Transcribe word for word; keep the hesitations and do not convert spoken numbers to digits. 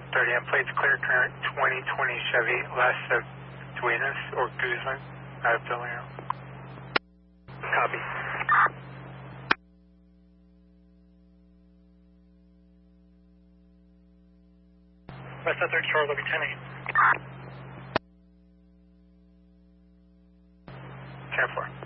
thirty M plates clear, current twenty twenty Chevy, last of Duenas or Guzman, out of Delano. Copy. West of third Charles, will be ten eight. ten four.